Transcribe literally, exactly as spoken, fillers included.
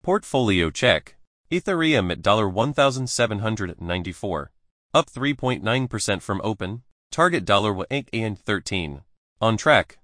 Portfolio check. Ethereum at one thousand seven hundred ninety-four. Up three point nine percent from open. Target one eight and thirteen. On track.